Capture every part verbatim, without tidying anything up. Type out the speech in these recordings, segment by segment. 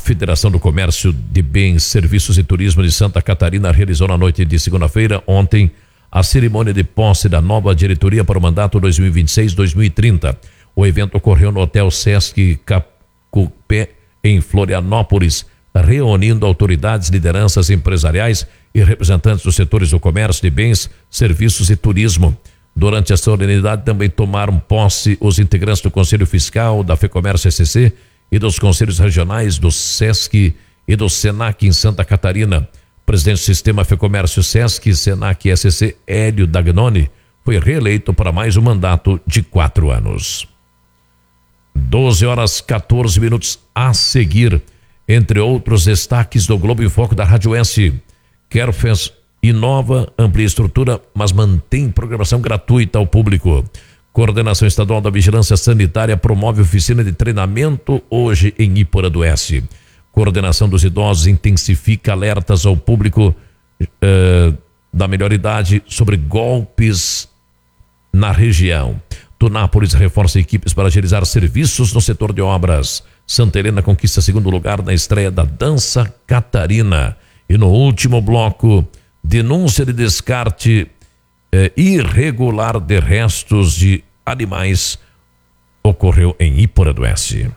Federação do Comércio de Bens, Serviços e Turismo de Santa Catarina realizou na noite de segunda-feira, ontem, a cerimônia de posse da nova diretoria para o mandato dois mil e vinte e seis a dois mil e trinta. O evento ocorreu no Hotel Sesc Capupé, em Florianópolis, reunindo autoridades, lideranças empresariais e representantes dos setores do comércio de bens, serviços e turismo. Durante a solenidade também tomaram posse os integrantes do Conselho Fiscal, da FEComércio S C e dos conselhos regionais do Sesc e do Senac em Santa Catarina. O presidente do Sistema FEComércio Sesc, Senac e S C, Hélio Dagnoni, foi reeleito para mais um mandato de quatro anos. doze horas quatorze minutos a seguir. Entre outros destaques do Globo em Foco da Rádio S. Kerfes inova, amplia estrutura, mas mantém programação gratuita ao público. Coordenação Estadual da Vigilância Sanitária promove oficina de treinamento hoje em Iporã do Oeste. Coordenação dos Idosos intensifica alertas ao público uh, da melhor idade sobre golpes na região. Tunápolis reforça equipes para agilizar serviços no setor de obras. Santa Helena conquista segundo lugar na estreia da Dança Catarina. E no último bloco, denúncia de descarte eh, irregular de restos de animais ocorreu em Iporã do Oeste.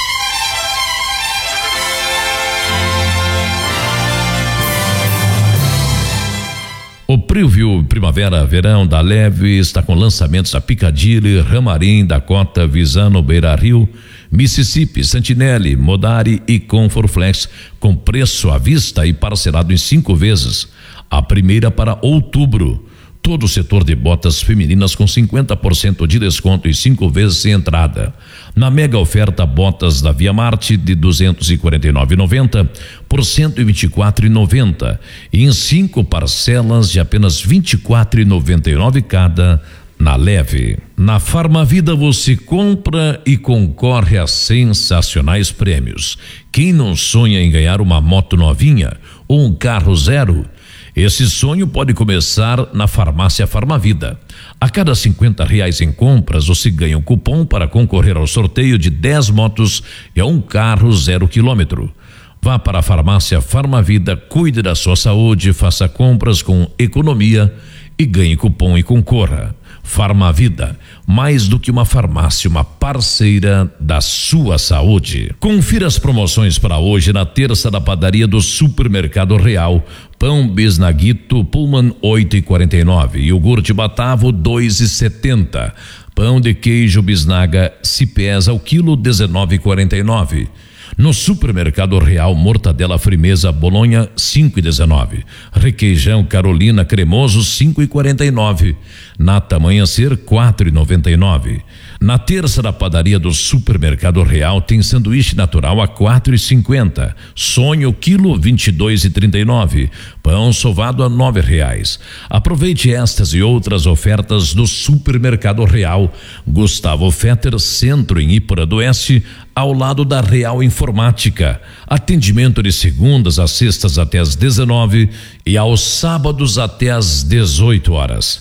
O Preview Primavera-Verão da Leve está com lançamentos da Piccadilly, Ramarim, Dakota, Visano, Beira Rio, Mississippi, Santinelli, Modari e Comfortflex, com preço à vista e parcelado em cinco vezes. A primeira para outubro. Todo o setor de botas femininas com cinquenta por cento de desconto e cinco vezes sem entrada. Na mega oferta, botas da Via Marte de duzentos e quarenta e nove reais e noventa centavos por cento e vinte e quatro reais e noventa centavos e em cinco parcelas de apenas vinte e quatro reais e noventa e nove centavos cada. Na Leve. Na Farmavida você compra e concorre a sensacionais prêmios. Quem não sonha em ganhar uma moto novinha ou um carro zero? Esse sonho pode começar na Farmácia Farmavida. A cada cinquenta reais em compras, você ganha um cupom para concorrer ao sorteio de dez motos e a um carro zero quilômetro. Vá para a Farmácia Farmavida, cuide da sua saúde, faça compras com economia e ganhe cupom e concorra. Farmavida, mais do que uma farmácia, uma parceira da sua saúde. Confira as promoções para hoje na terça da padaria do Supermercado Real. Pão Bisnaguito Pullman oito e quarenta e nove, iogurte Batavo dois e setenta, pão de queijo Bisnaga se pesa ao quilo dezenove e quarenta e nove. No Supermercado Real, mortadela Frimeza Bolonha cinco e dezenove, requeijão Carolina cremoso cinco e quarenta e nove, nata Amanhecer quatro e noventa e nove. Na terça da padaria do Supermercado Real tem sanduíche natural a quatro e cinquenta, sonho quilo vinte e dois e trinta e nove, pão sovado a nove reais. Aproveite estas e outras ofertas do Supermercado Real. Gustavo Fetter, Centro em Iporã do Oeste, ao lado da Real Informática. Atendimento de segundas às sextas até às dezenove e aos sábados até às dezoito horas.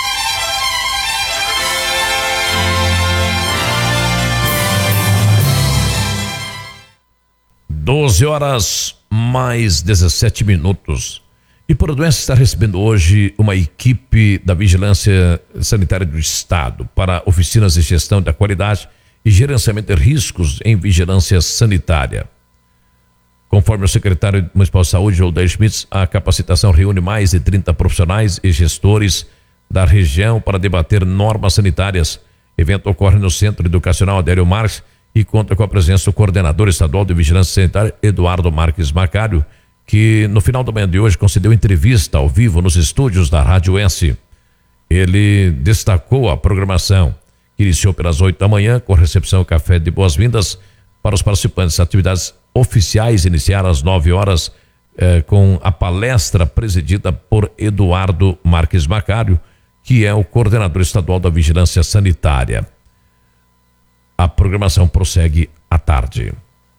doze horas mais dezessete minutos. Iporã do Oeste está recebendo hoje uma equipe da Vigilância Sanitária do Estado para oficinas de gestão da qualidade e gerenciamento de riscos em vigilância sanitária. Conforme o secretário municipal de saúde, Odair Schmitz, a capacitação reúne mais de trinta profissionais e gestores da região para debater normas sanitárias. O evento ocorre no Centro Educacional Adélio Marques e conta com a presença do coordenador estadual de vigilância sanitária, Eduardo Marques Macário, que no final da manhã de hoje concedeu entrevista ao vivo nos estúdios da Rádio S. Ele destacou a programação que iniciou pelas oito da manhã com recepção e café de boas-vindas para os participantes. Atividades oficiais iniciaram às nove horas eh, com a palestra presidida por Eduardo Marques Macário, que é o coordenador estadual da vigilância sanitária. A programação prossegue à tarde.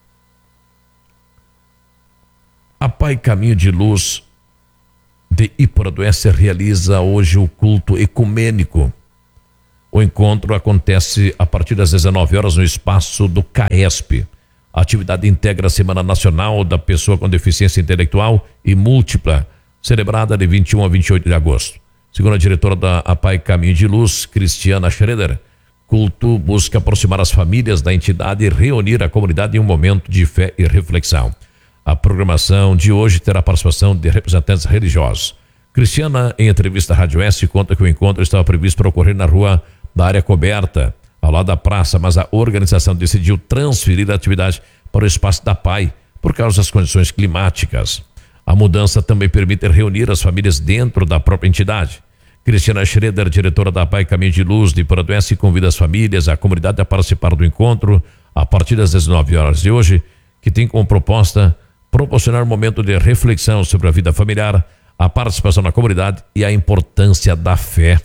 A Pai Caminho de Luz de Iporã do Oeste realiza hoje o culto ecumênico. O encontro acontece a partir das dezenove horas no espaço do CAESP. A atividade integra a Semana Nacional da Pessoa com Deficiência Intelectual e Múltipla, celebrada de vinte e um a vinte e oito de agosto. Segundo a diretora da APAI Caminho de Luz, Cristiana Schroeder, culto busca aproximar as famílias da entidade e reunir a comunidade em um momento de fé e reflexão. A programação de hoje terá a participação de representantes religiosos. Cristiana, em entrevista à Rádio S, conta que o encontro estava previsto para ocorrer na rua da área coberta, ao lado da praça, mas a organização decidiu transferir a atividade para o espaço da APAI por causa das condições climáticas. A mudança também permite reunir as famílias dentro da própria entidade. Cristiana Schroeder, diretora da APAI Caminho de Luz de Poranduense, convida as famílias, a comunidade a participar do encontro a partir das dezenove horas de hoje, que tem como proposta proporcionar um momento de reflexão sobre a vida familiar, a participação na comunidade e a importância da fé.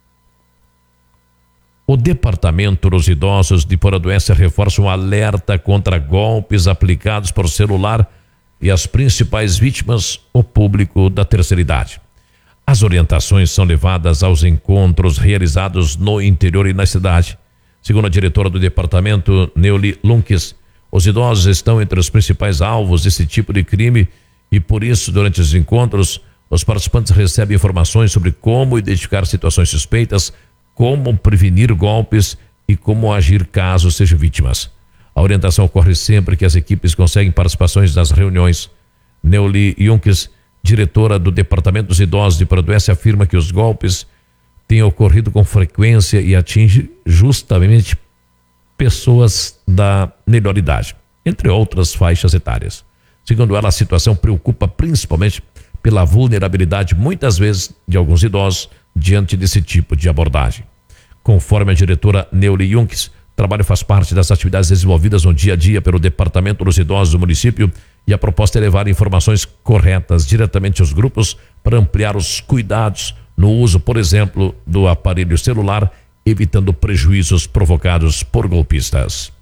O Departamento dos Idosos de Poranduense reforça um alerta contra golpes aplicados por celular e as principais vítimas, o público da terceira idade. As orientações são levadas aos encontros realizados no interior e na cidade. Segundo a diretora do departamento, Neuli Lunques, os idosos estão entre os principais alvos desse tipo de crime e, por isso, durante os encontros, os participantes recebem informações sobre como identificar situações suspeitas, como prevenir golpes e como agir caso sejam vítimas. A orientação ocorre sempre que as equipes conseguem participações nas reuniões. Neuli Lunques, diretora do Departamento dos Idosos de Poranduense, afirma que os golpes têm ocorrido com frequência e atingem justamente pessoas da melhor idade, entre outras faixas etárias. Segundo ela, a situação preocupa principalmente pela vulnerabilidade, muitas vezes, de alguns idosos diante desse tipo de abordagem. Conforme a diretora Neuli Lunques, o trabalho faz parte das atividades desenvolvidas no dia a dia pelo Departamento dos Idosos do município e a proposta é levar informações corretas diretamente aos grupos para ampliar os cuidados no uso, por exemplo, do aparelho celular, evitando prejuízos provocados por golpistas.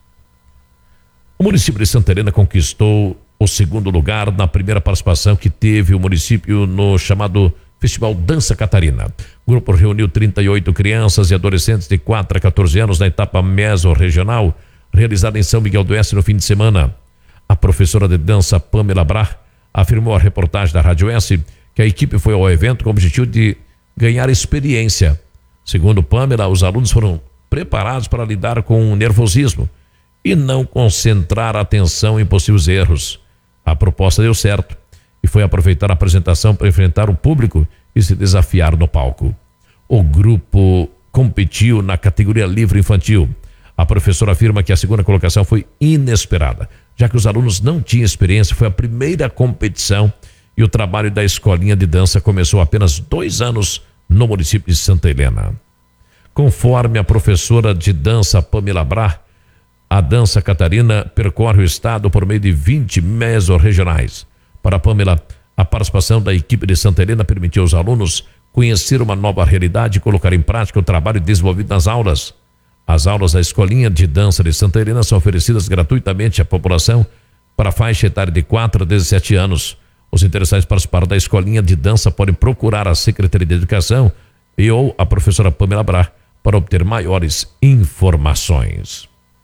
O município de Santa Helena conquistou o segundo lugar na primeira participação que teve o município no chamado Festival Dança Catarina. O grupo reuniu trinta e oito crianças e adolescentes de quatro a quatorze anos na etapa mesorregional, realizada em São Miguel do Oeste no fim de semana. A professora de dança Pamela Brach afirmou à reportagem da Rádio S que a equipe foi ao evento com o objetivo de ganhar experiência. Segundo Pamela, os alunos foram preparados para lidar com o nervosismo e não concentrar a atenção em possíveis erros. A proposta deu certo e foi aproveitar a apresentação para enfrentar o público e se desafiar no palco. O grupo competiu na categoria livre infantil. A professora afirma que a segunda colocação foi inesperada, já que os alunos não tinham experiência, foi a primeira competição e o trabalho da escolinha de dança começou há apenas dois anos no município de Santa Helena. Conforme a professora de dança Pamela Brach, a dança catarina percorre o estado por meio de vinte mesorregionais. Para Pamela, a participação da equipe de Santa Helena permitiu aos alunos conhecer uma nova realidade e colocar em prática o trabalho desenvolvido nas aulas. As aulas da Escolinha de Dança de Santa Helena são oferecidas gratuitamente à população para a faixa etária de quatro a dezessete anos. Os interessados em participar da Escolinha de Dança podem procurar a Secretaria de Educação e ou a professora Pamela Brach para obter maiores informações.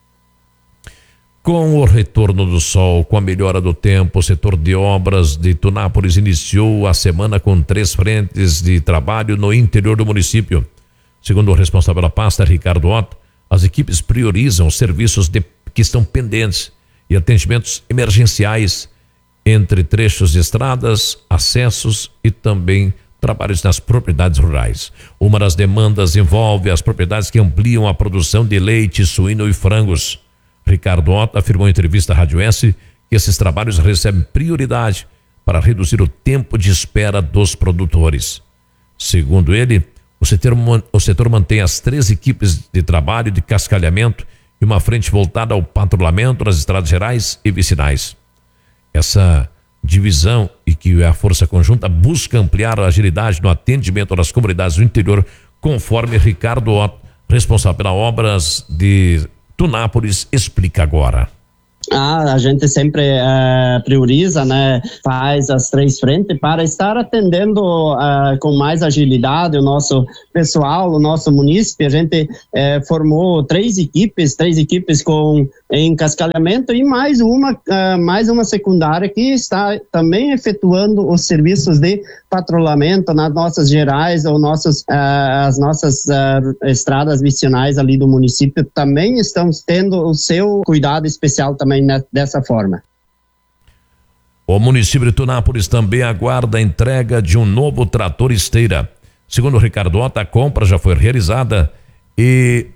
Com o retorno do sol, com a melhora do tempo, o setor de obras de Tunápolis iniciou a semana com três frentes de trabalho no interior do município. Segundo o responsável da pasta, Ricardo Otto, as equipes priorizam os serviços de, que estão pendentes e atendimentos emergenciais entre trechos de estradas, acessos e também trabalhos nas propriedades rurais. Uma das demandas envolve as propriedades que ampliam a produção de leite, suíno e frangos. Ricardo Otto afirmou em entrevista à Rádio S que esses trabalhos recebem prioridade para reduzir o tempo de espera dos produtores. Segundo ele, o setor, o setor mantém as três equipes de trabalho de cascalhamento e uma frente voltada ao patrulhamento das estradas gerais e vicinais. Essa divisão e que a força conjunta busca ampliar a agilidade no atendimento das comunidades do interior, conforme Ricardo Otto, responsável pelas obras de Tunápolis, explica agora. Ah, a gente sempre uh, prioriza, né, faz as três frentes para estar atendendo uh, com mais agilidade o nosso pessoal, o nosso munícipe. A gente uh, formou três equipes, três equipes com encascalhamento e mais uma, uh, mais uma secundária que está também efetuando os serviços de patrulhamento nas nossas gerais ou nossos, uh, as nossas uh, estradas vicinais ali do município. Também estamos tendo o seu cuidado especial também dessa forma. O município de Tunápolis também aguarda a entrega de um novo trator esteira. Segundo o Ricardo Otto, a compra já foi realizada e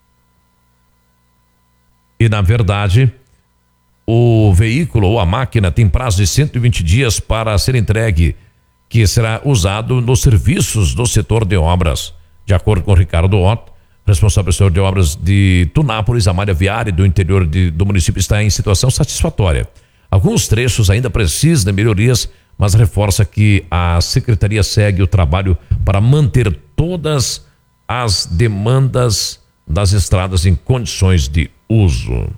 e na verdade o veículo ou a máquina tem prazo de cento e vinte dias para ser entregue, que será usado nos serviços do setor de obras. De acordo com o Ricardo Otto, responsável do setor de obras de Tunápolis, a malha viária do interior de, do município está em situação satisfatória. Alguns trechos ainda precisam de melhorias, mas reforça que a secretaria segue o trabalho para manter todas as demandas das estradas em condições de uso.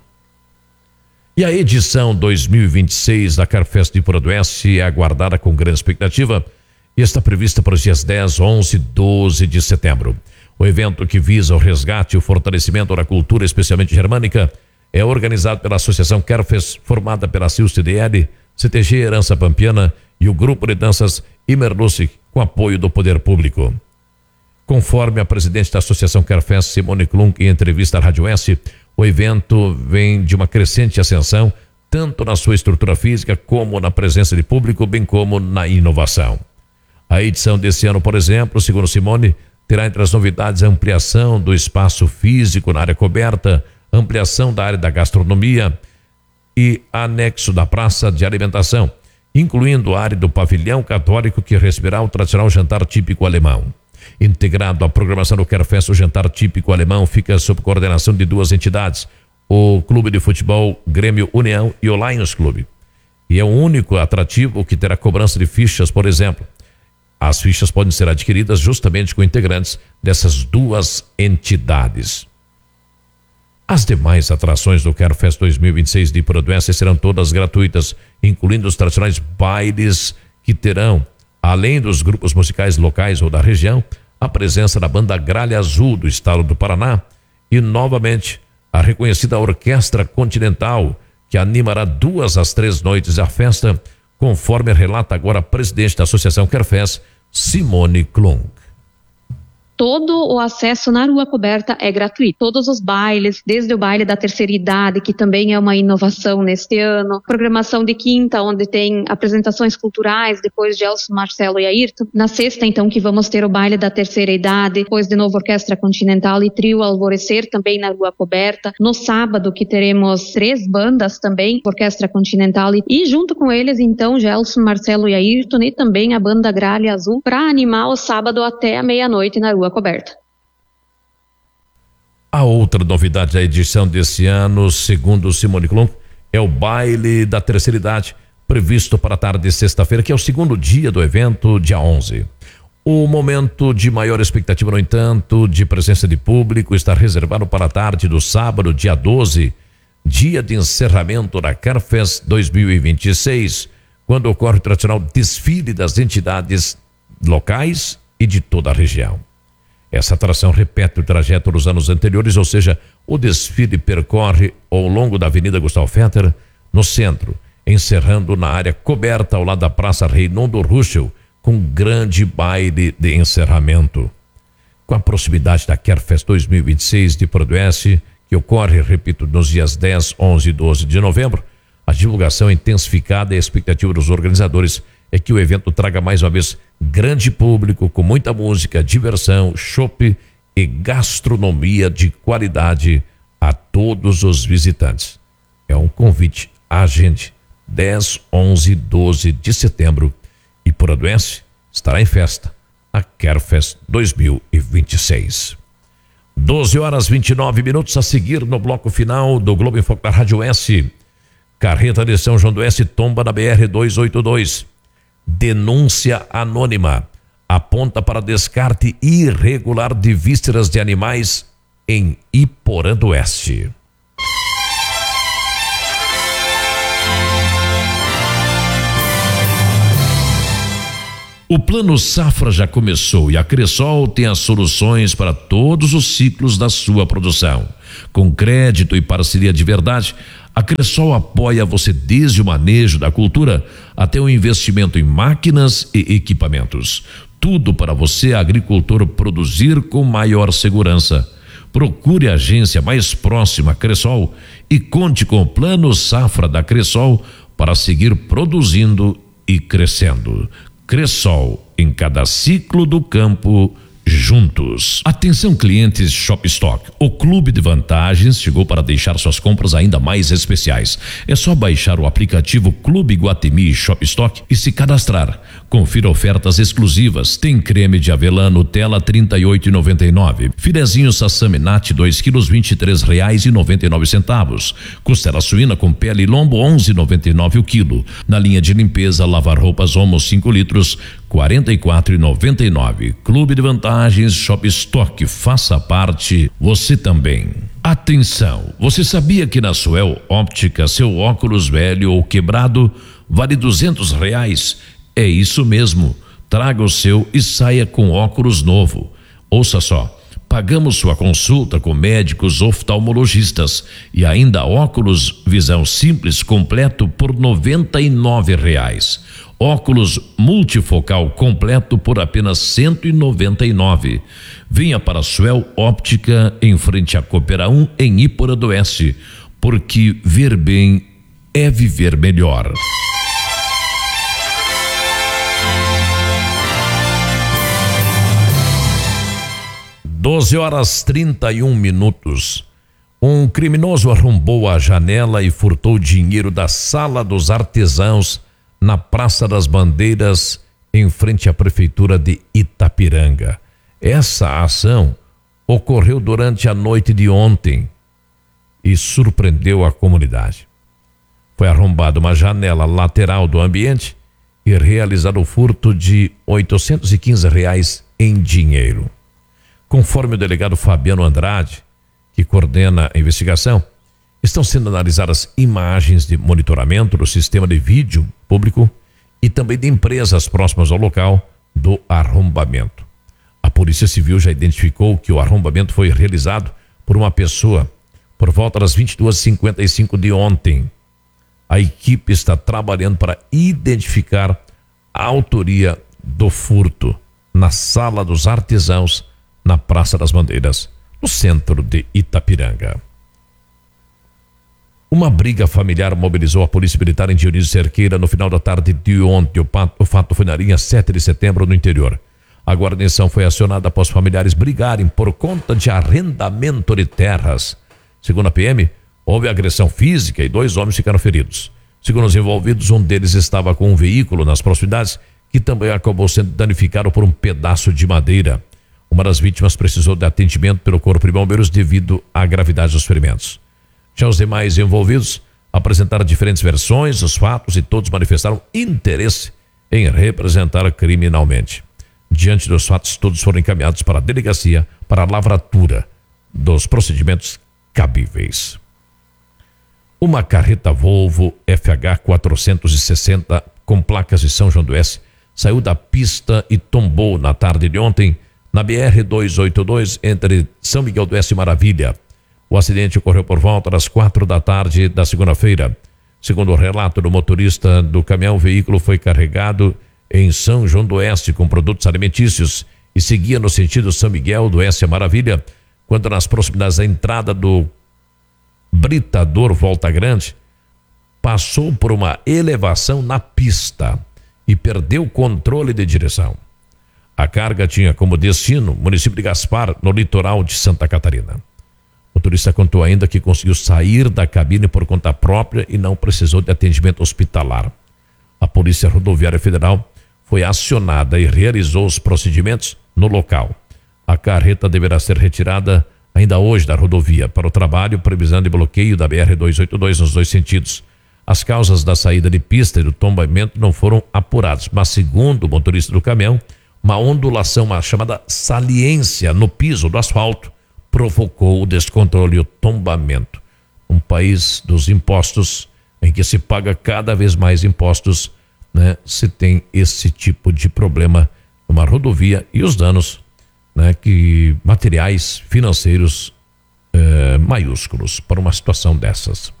E a edição dois mil e vinte e seis da Carfest de Iporanduense é aguardada com grande expectativa e está prevista para os dias dez, onze e doze de setembro. O evento, que visa o resgate e o fortalecimento da cultura, especialmente germânica, é organizado pela Associação Carfest, formada pela C I L C D L, C T G Herança Pampiana e o Grupo de Danças Imerluce, com apoio do Poder Público. Conforme a presidente da Associação Carfest, Simone Klunk, em entrevista à Rádio S, o evento vem de uma crescente ascensão, tanto na sua estrutura física como na presença de público, bem como na inovação. A edição desse ano, por exemplo, segundo Simone, terá entre as novidades a ampliação do espaço físico na área coberta, ampliação da área da gastronomia e anexo da praça de alimentação, incluindo a área do pavilhão católico, que receberá o tradicional jantar típico alemão. Integrado à programação do Carfest, o jantar típico alemão fica sob coordenação de duas entidades, o Clube de Futebol Grêmio União e o Lions Clube. E é o único atrativo que terá cobrança de fichas, por exemplo. As fichas podem ser adquiridas justamente com integrantes dessas duas entidades. As demais atrações do Carfest dois mil e vinte e seis de Iporanduense serão todas gratuitas, incluindo os tradicionais bailes que terão, além dos grupos musicais locais ou da região, a presença da banda Gralha Azul do estado do Paraná e, novamente, a reconhecida Orquestra Continental, que animará duas às três noites da festa, conforme relata agora a presidente da Associação Carfest, Simone Klunk. Todo o acesso na Rua Coberta é gratuito. Todos os bailes, desde o baile da terceira idade, que também é uma inovação neste ano, programação de quinta, onde tem apresentações culturais, depois de Elcio, Marcelo e Ayrton. Na sexta, então, que vamos ter o baile da terceira idade, depois de novo Orquestra Continental e Trio Alvorecer, também na Rua Coberta. No sábado, que teremos três bandas também, Orquestra Continental e, e junto com eles, então, Gelson, Marcelo e Ayrton, e também a banda Gralha Azul, para animar o sábado até a meia-noite na Rua Coberta. A outra novidade da edição desse ano, segundo Simone Klunk, é o baile da terceira idade, previsto para a tarde de sexta-feira, que é o segundo dia do evento, dia onze. O momento de maior expectativa, no entanto, de presença de público, está reservado para a tarde do sábado, dia doze, dia de encerramento da Carfest dois mil e vinte e seis, quando ocorre o tradicional desfile das entidades locais e de toda a região. Essa atração repete o trajeto dos anos anteriores, ou seja, o desfile percorre ao longo da Avenida Gustavo Fetter, no centro, encerrando na área coberta ao lado da Praça Reinaldo Ruschel, com um grande baile de encerramento. Com a proximidade da Carfest dois mil e vinte e seis de Iporanduense, que ocorre, repito, nos dias dez, onze e doze de novembro, a divulgação é intensificada e a expectativa dos organizadores é que o evento traga mais uma vez grande público, com muita música, diversão, chopp e gastronomia de qualidade a todos os visitantes. É um convite à gente. dez, onze e doze de setembro, Iporanduense estará em festa, a Carfest dois mil e vinte e seis. doze horas e vinte e nove minutos, a seguir no bloco final do Globo em Foco da Rádio S. Carreta de São João do Oeste tomba na B R duzentos e oitenta e dois. Denúncia anônima aponta para descarte irregular de vísceras de animais em Iporanduense. O Plano Safra já começou e a Cressol tem as soluções para todos os ciclos da sua produção. Com crédito e parceria de verdade, a Cressol apoia você desde o manejo da cultura até o investimento em máquinas e equipamentos. Tudo para você, agricultor, produzir com maior segurança. Procure a agência mais próxima à Cressol e conte com o Plano Safra da Cressol para seguir produzindo e crescendo. Cressol, em cada ciclo do campo, juntos. Atenção, clientes Shopstock. O Clube de Vantagens chegou para deixar suas compras ainda mais especiais. É só baixar o aplicativo Clube Iguatemi Shopstock e se cadastrar. Confira ofertas exclusivas. Tem creme de avelã Nutella trinta e oito reais e noventa e nove centavos. Filezinho Sassami Nat dois quilos vinte e três reais e noventa e nove centavos. Costela suína com pele e lombo onze reais e noventa e nove centavos o quilo. Na linha de limpeza lavar roupas Omo cinco litros quarenta e quatro reais e noventa e nove centavos. Clube de Vantagens Shopstock, faça parte você também. Atenção, você sabia que na Suel Óptica seu óculos velho ou quebrado vale duzentos reais? É isso mesmo, traga o seu e saia com óculos novo. Ouça só, pagamos sua consulta com médicos oftalmologistas e ainda óculos visão simples completo por noventa e nove reais. Óculos multifocal completo por apenas cento e noventa e nove. Venha para a Suel Óptica em frente à Coopera um em Iporã do Oeste, porque ver bem é viver melhor. doze horas trinta e um minutos. Um criminoso arrombou a janela e furtou dinheiro da Sala dos Artesãos na Praça das Bandeiras, em frente à Prefeitura de Itapiranga. Essa ação ocorreu durante a noite de ontem e surpreendeu a comunidade. Foi arrombada uma janela lateral do ambiente e realizado o furto de oitocentos e quinze reais em dinheiro. Conforme o delegado Fabiano Andrade, que coordena a investigação, estão sendo analisadas imagens de monitoramento do sistema de vídeo público e também de empresas próximas ao local do arrombamento. A Polícia Civil já identificou que o arrombamento foi realizado por uma pessoa por volta das vinte e duas e cinquenta e cinco de ontem. A equipe está trabalhando para identificar a autoria do furto na Sala dos Artesãos, na Praça das Bandeiras, no centro de Itapiranga. Uma briga familiar mobilizou a Polícia Militar em Dionísio Cerqueira no final da tarde de ontem. O fato foi na linha sete de setembro, no interior. A guarnição foi acionada após familiares brigarem por conta de arrendamento de terras. Segundo a P M, houve agressão física e dois homens ficaram feridos. Segundo os envolvidos, um deles estava com um veículo nas proximidades que também acabou sendo danificado por um pedaço de madeira. Uma das vítimas precisou de atendimento pelo Corpo de Bombeiros devido à gravidade dos ferimentos. Já os demais envolvidos apresentaram diferentes versões dos fatos e todos manifestaram interesse em representar criminalmente. Diante dos fatos, todos foram encaminhados para a delegacia para a lavratura dos procedimentos cabíveis. Uma carreta Volvo F H quatrocentos e sessenta com placas de São João do Oeste saiu da pista e tombou na tarde de ontem na B R duzentos e oitenta e dois entre São Miguel do Oeste e Maravilha. O acidente ocorreu por volta das quatro da tarde da segunda-feira. Segundo o relato do motorista do caminhão, o veículo foi carregado em São João do Oeste com produtos alimentícios e seguia no sentido São Miguel do Oeste a Maravilha, quando nas proximidades da entrada do Britador Volta Grande, passou por uma elevação na pista e perdeu o controle de direção. A carga tinha como destino o município de Gaspar, no litoral de Santa Catarina. O motorista contou ainda que conseguiu sair da cabine por conta própria e não precisou de atendimento hospitalar. A Polícia Rodoviária Federal foi acionada e realizou os procedimentos no local. A carreta deverá ser retirada ainda hoje da rodovia para o trabalho, previsão de bloqueio da B R duzentos e oitenta e dois nos dois sentidos. As causas da saída de pista e do tombamento não foram apuradas, mas segundo o motorista do caminhão, uma ondulação, uma chamada saliência no piso do asfalto, provocou o descontrole e o tombamento. Um país dos impostos, em que se paga cada vez mais impostos, né, se tem esse tipo de problema numa rodovia e os danos, né, que materiais financeiros eh, maiúsculos para uma situação dessas.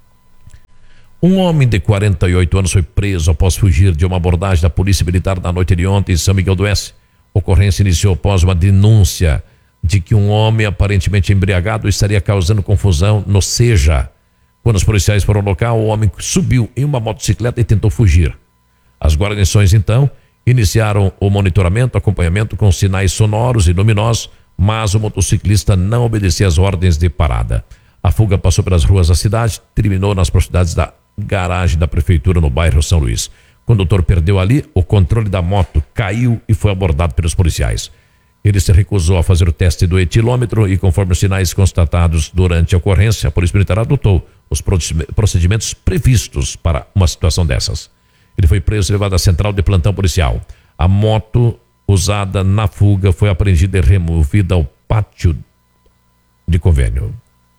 Um homem de quarenta e oito anos foi preso após fugir de uma abordagem da Polícia Militar na noite de ontem em São Miguel do Oeste. A ocorrência iniciou após uma denúncia de que um homem aparentemente embriagado estaria causando confusão no Seja. Quando os policiais foram ao local, o homem subiu em uma motocicleta e tentou fugir. As guarnições, então, iniciaram o monitoramento, acompanhamento com sinais sonoros e luminosos, mas o motociclista não obedecia às ordens de parada. A fuga passou pelas ruas da cidade, terminou nas proximidades da garagem da prefeitura no bairro São Luís. O condutor perdeu ali o controle da moto, caiu e foi abordado pelos policiais. Ele se recusou a fazer o teste do etilômetro e, conforme os sinais constatados durante a ocorrência, a Polícia Militar adotou os procedimentos previstos para uma situação dessas. Ele foi preso e levado à central de plantão policial. A moto usada na fuga foi apreendida e removida ao pátio de convênio.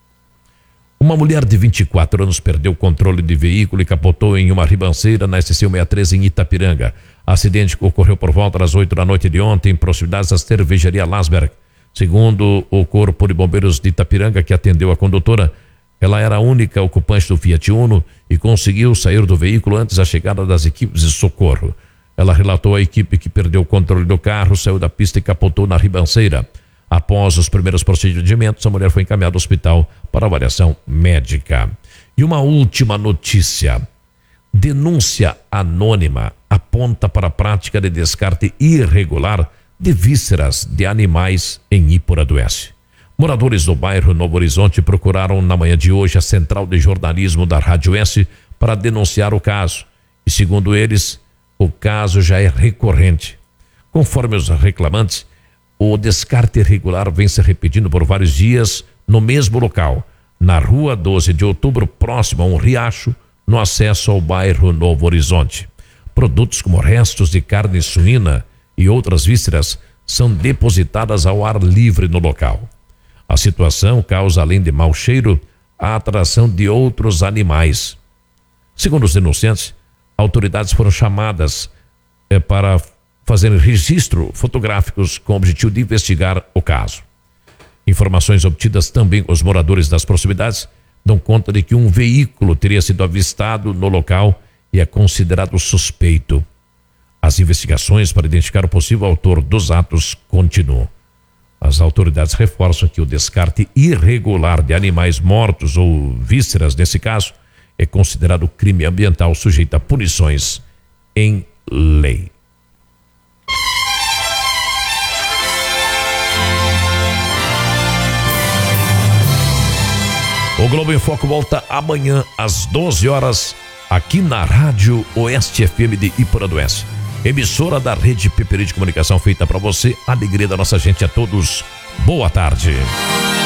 Uma mulher de vinte e quatro anos perdeu o controle de veículo e capotou em uma ribanceira na S C cento e sessenta e três em Itapiranga. O acidente ocorreu por volta das oito da noite de ontem, em proximidades da cervejaria Lasberg. Segundo o Corpo de Bombeiros de Itapiranga, que atendeu a condutora, ela era a única ocupante do Fiat Uno e conseguiu sair do veículo antes da chegada das equipes de socorro. Ela relatou à equipe que perdeu o controle do carro, saiu da pista e capotou na ribanceira. Após os primeiros procedimentos, a mulher foi encaminhada ao hospital para avaliação médica. E uma última notícia. Denúncia anônima aponta para a prática de descarte irregular de vísceras de animais em Ípora do Oeste. Moradores do bairro Novo Horizonte procuraram na manhã de hoje a central de jornalismo da Rádio Oeste para denunciar o caso. E segundo eles, o caso já é recorrente. Conforme os reclamantes, o descarte irregular vem se repetindo por vários dias no mesmo local, na rua doze de outubro, próximo a um riacho, no acesso ao bairro Novo Horizonte. Produtos como restos de carne suína e outras vísceras são depositadas ao ar livre no local. A situação causa, além de mau cheiro, a atração de outros animais. Segundo os denunciantes, autoridades foram chamadas eh, para fazer registro fotográficos com o objetivo de investigar o caso. Informações obtidas também com os moradores das proximidades dão conta de que um veículo teria sido avistado no local e é considerado suspeito. As investigações para identificar o possível autor dos atos continuam. As autoridades reforçam que o descarte irregular de animais mortos ou vísceras, nesse caso, é considerado crime ambiental sujeito a punições em lei. O Globo em Foco volta amanhã às doze horas aqui na Rádio Oeste F M de Ípora do Oeste. Emissora da Rede Peperi de Comunicação feita para você. Alegria da nossa gente a todos. Boa tarde.